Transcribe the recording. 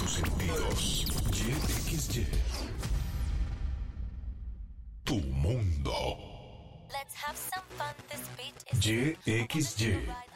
tus sentidos. YXY. Tu mundo. Let's have some fun. This beat is YXY.